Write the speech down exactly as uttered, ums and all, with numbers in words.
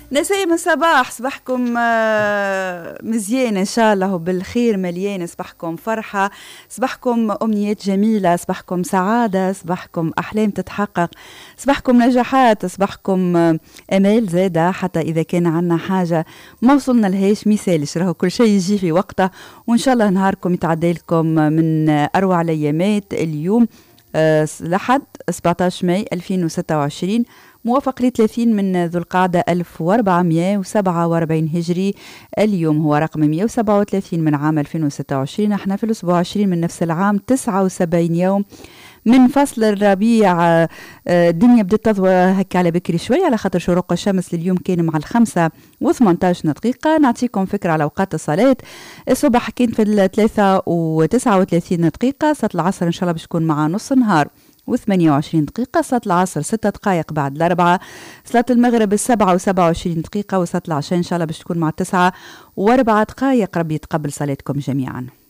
نسائم الصباح، صباحكم آه، مزيان إن شاء الله وبالخير مليان، صباحكم فرحة، صباحكم أمنيات جميلة، صباحكم سعادة، صباحكم أحلام تتحقق، صباحكم نجاحات، صباحكم آه، أمال زادة. حتى إذا كان عنا حاجة ما وصلنا لهاش ميسالش، راهو كل شيء يجي في وقته، وإن شاء الله نهاركم يتعدى لكم من أروع الأيامات. اليوم آه، لحد سبعطاش ماي ألفين وستة وعشرين، موافق ل ثلاثين من ذو القعدة ألف وأربعمائة وسبعة وأربعين هجري. اليوم هو رقم مائة وسبعة وثلاثين من عام ألفين وستة وعشرين. احنا في الأسبوع عشرين من نفس العام، تسعة وسبعين يوم من فصل الربيع. الدنيا بدأت تضوى هكا على بكري شوية، على خاطر شروق الشمس اليوم كان مع الخمسة وثمانتاش دقيقة. نعطيكم فكرة على أوقات الصلاة. الصبح كان في الثلاثة وتسعة وثلاثين دقيقة، صلاة العصر إن شاء الله باش تكون مع نص نهار وثمانية وعشرين دقيقة، صلاة العصر ستة دقائق بعد الأربعة، صلاة المغرب السبعة وسبعة وعشرين دقيقة، وصلاة العشاء إن شاء الله باش تكون مع تسعة وأربعة دقائق. ربي يتقبل صلاتكم جميعا.